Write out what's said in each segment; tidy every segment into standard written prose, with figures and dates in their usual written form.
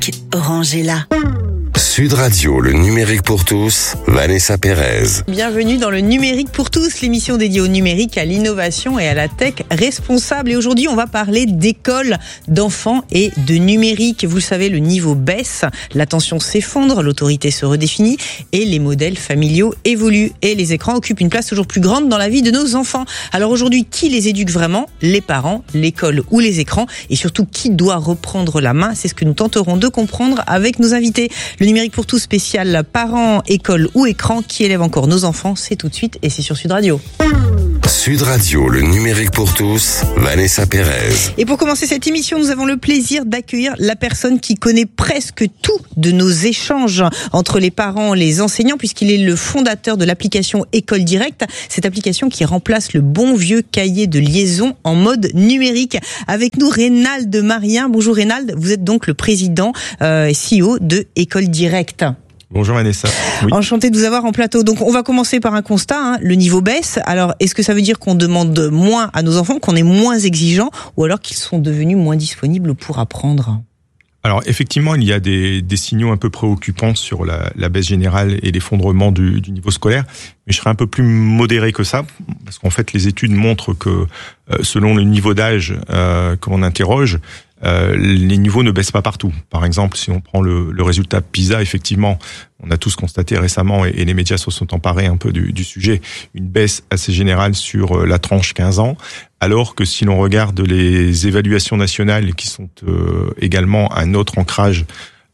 Orange est là. Sud Radio, le numérique pour tous, Vanessa Pérez. Bienvenue dans le numérique pour tous, l'émission dédiée au numérique, à l'innovation et à la tech responsable. Et aujourd'hui, on va parler d'école, d'enfants et de numérique. Vous le savez, le niveau baisse, l'attention s'effondre, l'autorité se redéfinit et les modèles familiaux évoluent. Et les écrans occupent une place toujours plus grande dans la vie de nos enfants. Alors aujourd'hui, qui les éduque vraiment ? Les parents, l'école ou les écrans ? Et surtout, qui doit reprendre la main ? C'est ce que nous tenterons de comprendre avec nos invités. Le numérique pour tous spécial parents, école ou écran, qui élève encore nos enfants, c'est tout de suite et c'est sur Sud Radio. Sud Radio, le numérique pour tous, Vanessa Pérez. Et pour commencer cette émission, nous avons le plaisir d'accueillir la personne qui connaît presque tout de nos échanges entre les parents et les enseignants, puisqu'il est le fondateur de l'application École Directe, cette application qui remplace le bon vieux cahier de liaison en mode numérique. Avec nous, Reynald Marien. Bonjour Reynald, vous êtes donc le président et CEO de École Directe. Bonjour Vanessa. Oui. Enchanté de vous avoir en plateau. Donc on va commencer par un constat, le niveau baisse. Alors est-ce que ça veut dire qu'on demande moins à nos enfants, qu'on est moins exigeant, ou alors qu'ils sont devenus moins disponibles pour apprendre ? Alors effectivement, il y a des signaux un peu préoccupants sur la baisse générale et l'effondrement du niveau scolaire, mais je serais un peu plus modéré que ça, parce qu'en fait les études montrent que selon le niveau d'âge qu'on interroge, les niveaux ne baissent pas partout. Par exemple, si on prend le résultat PISA, effectivement, on a tous constaté récemment, et les médias se sont emparés un peu du sujet, une baisse assez générale sur la tranche 15 ans, alors que si l'on regarde les évaluations nationales qui sont également un autre ancrage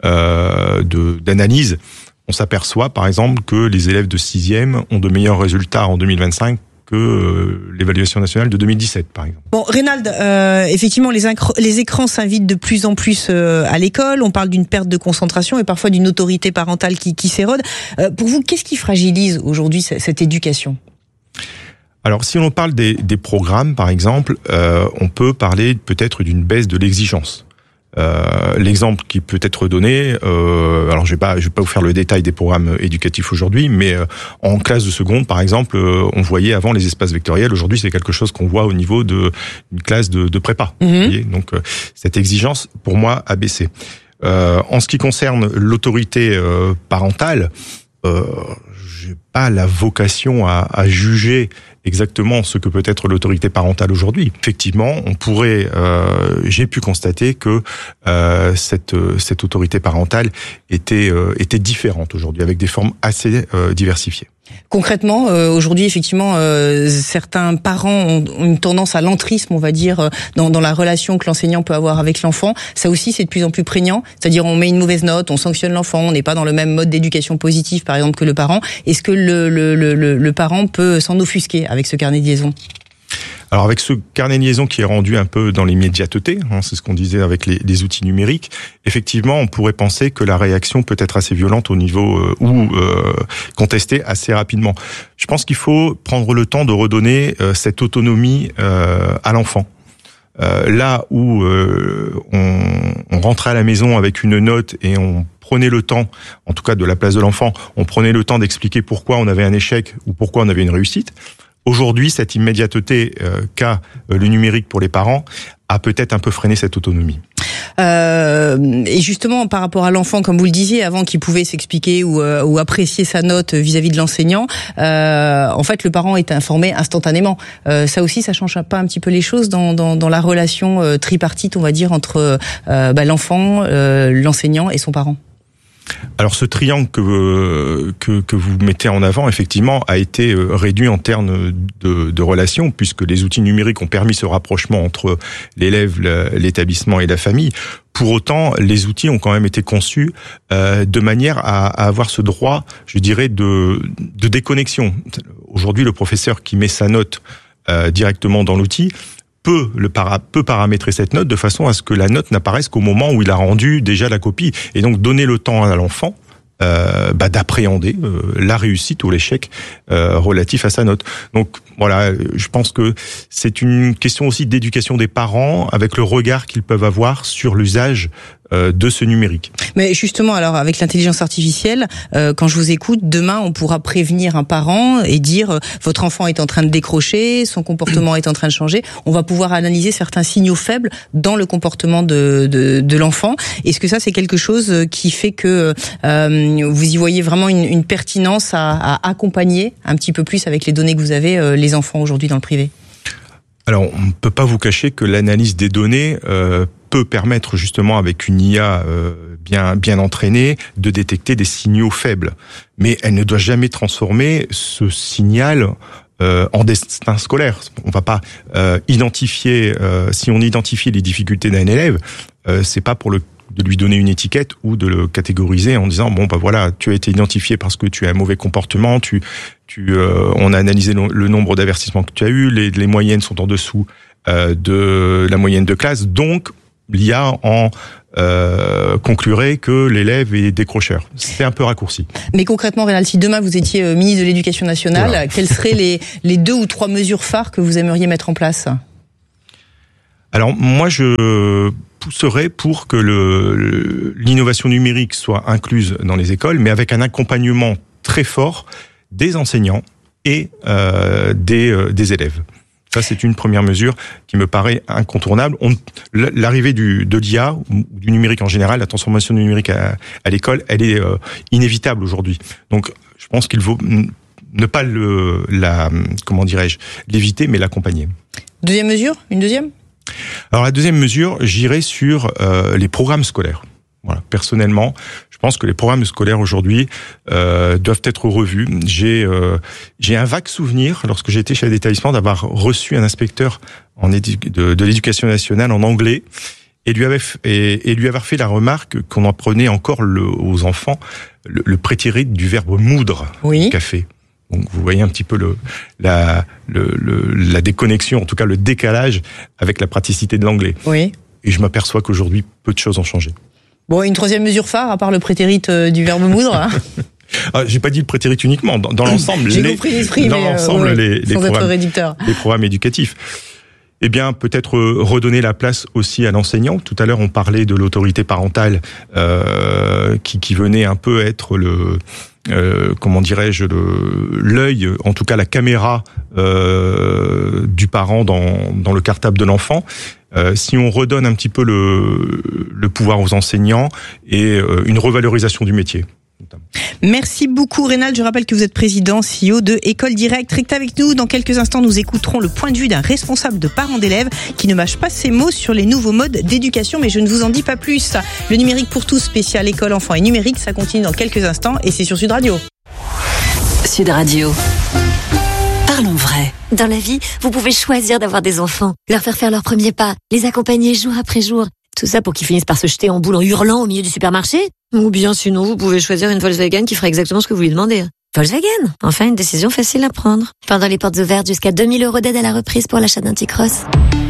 d'analyse, on s'aperçoit par exemple que les élèves de 6e ont de meilleurs résultats en 2025 que l'évaluation nationale de 2017, par exemple. Bon, Reynald, effectivement, les écrans s'invitent de plus en plus à l'école. On parle d'une perte de concentration et parfois d'une autorité parentale qui s'érode. Pour vous, qu'est-ce qui fragilise aujourd'hui cette éducation ? Alors, si on parle des programmes, par exemple, on peut parler peut-être d'une baisse de l'exigence. L'exemple qui peut être donné, alors je vais pas vous faire le détail des programmes éducatifs aujourd'hui, mais en classe de seconde, par exemple, on voyait avant les espaces vectoriels. Aujourd'hui, c'est quelque chose qu'on voit au niveau d'une classe de prépa. Vous voyez, donc cette exigence, pour moi, a baissé. En ce qui concerne l'autorité parentale, j'ai pas la vocation à juger exactement ce que peut être l'autorité parentale aujourd'hui. Effectivement, j'ai pu constater que cette autorité parentale était différente aujourd'hui, avec des formes assez diversifiées. Concrètement, aujourd'hui, effectivement, certains parents ont une tendance à l'entrisme, on va dire, dans la relation que l'enseignant peut avoir avec l'enfant. Ça aussi, c'est de plus en plus prégnant. C'est-à-dire, on met une mauvaise note, on sanctionne l'enfant, on n'est pas dans le même mode d'éducation positive, par exemple, que le parent. Est-ce que le parent peut s'en offusquer avec ce carnet de liaison ? Alors avec ce carnet de liaison qui est rendu un peu dans l'immédiateté, c'est ce qu'on disait avec les outils numériques, effectivement on pourrait penser que la réaction peut être assez violente au niveau ou contestée assez rapidement. Je pense qu'il faut prendre le temps de redonner cette autonomie à l'enfant. Là où on rentrait à la maison avec une note et on prenait le temps, en tout cas de la place de l'enfant, on prenait le temps d'expliquer pourquoi on avait un échec ou pourquoi on avait une réussite. Aujourd'hui, cette immédiateté qu'a le numérique pour les parents a peut-être un peu freiné cette autonomie. Et justement, par rapport à l'enfant, comme vous le disiez, avant qu'il pouvait s'expliquer ou apprécier sa note vis-à-vis de l'enseignant, en fait, le parent est informé instantanément. Ça aussi, ça change pas un petit peu les choses dans la relation tripartite, on va dire, entre l'enfant, l'enseignant et son parent. Alors ce triangle que vous mettez en avant, effectivement, a été réduit en termes de relations, puisque les outils numériques ont permis ce rapprochement entre l'élève, l'établissement et la famille. Pour autant, les outils ont quand même été conçus de manière à avoir ce droit, je dirais, de déconnexion. Aujourd'hui, le professeur qui met sa note directement dans l'outil peut paramétrer cette note de façon à ce que la note n'apparaisse qu'au moment où il a rendu déjà la copie, et donc donner le temps à l'enfant d'appréhender la réussite ou l'échec relatif à sa note. Donc voilà, je pense que c'est une question aussi d'éducation des parents avec le regard qu'ils peuvent avoir sur l'usage de ce numérique. Mais justement, alors avec l'intelligence artificielle, quand je vous écoute, demain on pourra prévenir un parent et dire votre enfant est en train de décrocher, son comportement est en train de changer. On va pouvoir analyser certains signaux faibles dans le comportement de l'enfant. Est-ce que ça c'est quelque chose qui fait que vous y voyez vraiment une pertinence à accompagner un petit peu plus avec les données que vous avez les enfants aujourd'hui dans le privé? Alors, on ne peut pas vous cacher que l'analyse des données peut permettre justement, avec une IA bien entraînée, de détecter des signaux faibles. Mais elle ne doit jamais transformer ce signal en destin scolaire. On va pas identifier, si on identifie les difficultés d'un élève, c'est pas pour de lui donner une étiquette ou de le catégoriser en disant bon bah voilà, tu as été identifié parce que tu as un mauvais comportement, on a analysé le nombre d'avertissements que tu as eu, les moyennes sont en dessous de la moyenne de classe, donc l'IA en conclurait que l'élève est décrocheur. C'est un peu raccourci. Mais concrètement, Rénal, si demain vous étiez ministre de l'Éducation nationale, voilà, quelles seraient les 2 ou 3 mesures phares que vous aimeriez mettre en place? Alors moi je pousserait pour que l'innovation numérique soit incluse dans les écoles, mais avec un accompagnement très fort des enseignants et des élèves. Ça, c'est une première mesure qui me paraît incontournable. L'arrivée de l'IA, ou du numérique en général, la transformation du numérique à l'école, elle est inévitable aujourd'hui. Donc, je pense qu'il vaut ne pas l'éviter, mais l'accompagner. Deuxième mesure, une deuxième ? Alors la deuxième mesure, j'irai sur les programmes scolaires. Voilà, personnellement, je pense que les programmes scolaires aujourd'hui doivent être revus. J'ai un vague souvenir, lorsque j'étais chef d'établissement, d'avoir reçu un inspecteur de l'éducation nationale en anglais et lui avoir fait la remarque qu'on apprenait encore aux enfants le prétérit du verbe moudre, oui, du café. Donc vous voyez un petit peu la déconnexion, en tout cas le décalage avec la praticité de l'anglais. Oui. Et je m'aperçois qu'aujourd'hui, peu de choses ont changé. Bon, une troisième mesure phare, à part le prétérit du verbe moudre. Hein. J'ai pas dit le prétérit uniquement, dans l'ensemble. J'ai compris l'esprit, dans l'ensemble, les programmes éducatifs. Eh bien, peut-être redonner la place aussi à l'enseignant. Tout à l'heure, on parlait de l'autorité parentale qui venait un peu être l'œil, en tout cas la caméra du parent dans le cartable de l'enfant. Si on redonne un petit peu le pouvoir aux enseignants et une revalorisation du métier. Merci beaucoup Rénal, je rappelle que vous êtes président CEO de École Directe. Restez avec nous, dans quelques instants nous écouterons le point de vue d'un responsable de parents d'élèves qui ne mâche pas ses mots sur les nouveaux modes d'éducation, mais je ne vous en dis pas plus. Le numérique pour tous spécial école, enfants et numérique, ça continue dans quelques instants et c'est sur Sud Radio. Sud Radio. Parlons vrai. Dans la vie, vous pouvez choisir d'avoir des enfants, leur faire leurs premiers pas, les accompagner jour après jour. Tout ça pour qu'ils finissent par se jeter en boule en hurlant au milieu du supermarché. Ou bien sinon, vous pouvez choisir une Volkswagen qui fera exactement ce que vous lui demandez. Volkswagen, enfin une décision facile à prendre. Pendant les portes ouvertes, jusqu'à 2000 € d'aide à la reprise pour l'achat d'un T-Cross.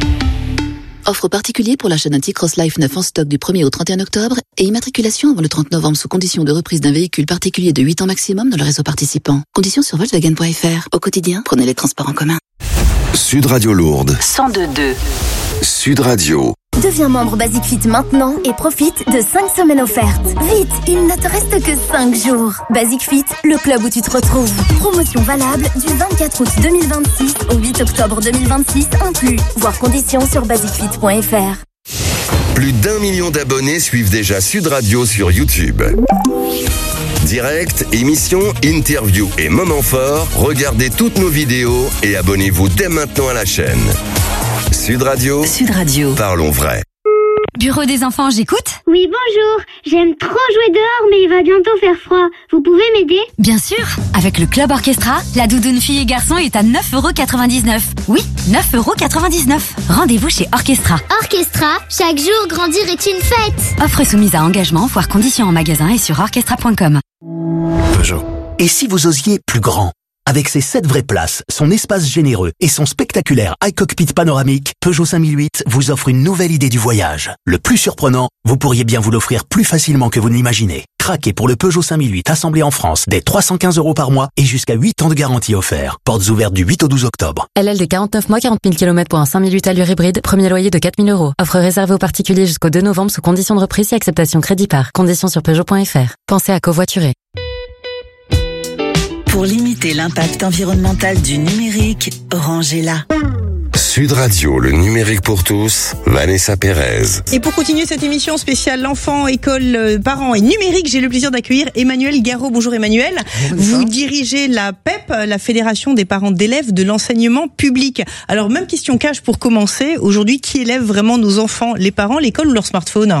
Offre particulière pour l'achat d'un T-Cross Life 9 en stock du 1er au 31 octobre et immatriculation avant le 30 novembre sous condition de reprise d'un véhicule particulier de 8 ans maximum dans le réseau participant. Conditions sur Volkswagen.fr. Au quotidien, prenez les transports en commun. Sud Radio Lourdes. 102.2. Sud Radio. Deviens membre Basic Fit maintenant et profite de 5 semaines offertes. Vite, il ne te reste que 5 jours. Basic Fit, le club où tu te retrouves. Promotion valable du 24 août 2026 au 8 octobre 2026 inclus. Voir conditions sur basicfit.fr. Plus d'1 million d'abonnés suivent déjà Sud Radio sur YouTube. Direct, émissions, interviews et moments forts, regardez toutes nos vidéos et abonnez-vous dès maintenant à la chaîne. Sud Radio. Sud Radio. Parlons vrai. Bureau des enfants, j'écoute. Oui, bonjour. J'aime trop jouer dehors, mais il va bientôt faire froid. Vous pouvez m'aider ? Bien sûr. Avec le Club Orchestra, la doudoune fille et garçon est à 9,99 €. Oui, 9,99 €. Rendez-vous chez Orchestra. Orchestra, chaque jour grandir est une fête. Offre soumise à engagement, voire conditions en magasin et sur orchestra.com. Peugeot. Et si vous osiez plus grand ? Avec ses 7 vraies places, son espace généreux et son spectaculaire iCockpit panoramique, Peugeot 5008 vous offre une nouvelle idée du voyage. Le plus surprenant, vous pourriez bien vous l'offrir plus facilement que vous ne l'imaginez. Craquez pour le Peugeot 5008 assemblé en France dès 315 € par mois et jusqu'à 8 ans de garantie offert. Portes ouvertes du 8 au 12 octobre. LL de 49 mois, 40 000 km pour un 5008 allure hybride. Premier loyer de 4 000 €. Offre réservée aux particuliers jusqu'au 2 novembre sous conditions de reprise et acceptation crédit par. Conditions sur Peugeot.fr. Pensez à covoiturer. Pour limiter l'impact environnemental du numérique, Orange est là. Sud Radio, le numérique pour tous, Vanessa Pérez. Et pour continuer cette émission spéciale L'enfant, école, parents et numérique, j'ai le plaisir d'accueillir Emmanuel Garot. Bonjour Emmanuel. Vous dirigez la PEP, la Fédération des parents d'élèves de l'enseignement public. Alors même question cash pour commencer. Aujourd'hui, qui élève vraiment nos enfants? Les parents, l'école ou leur smartphone?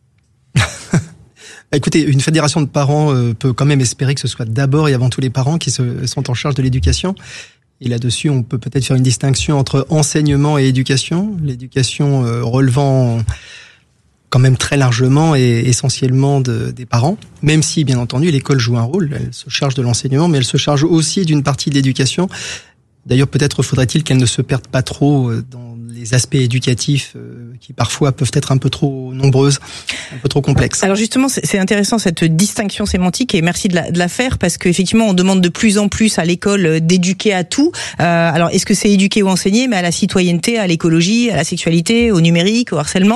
Écoutez, une fédération de parents peut quand même espérer que ce soit d'abord et avant tout les parents qui sont en charge de l'éducation. Et là-dessus, on peut peut-être faire une distinction entre enseignement et éducation. L'éducation relevant quand même très largement et essentiellement des parents, même si, bien entendu, l'école joue un rôle. Elle se charge de l'enseignement, mais elle se charge aussi d'une partie de l'éducation. D'ailleurs, peut-être faudrait-il qu'elle ne se perde pas trop dans les aspects éducatifs qui parfois peuvent être un peu trop nombreuses, un peu trop complexes. Alors justement, c'est intéressant cette distinction sémantique et merci de la faire parce qu'effectivement, on demande de plus en plus à l'école d'éduquer à tout. Alors, est-ce que c'est éduquer ou enseigner, mais à la citoyenneté, à l'écologie, à la sexualité, au numérique, au harcèlement?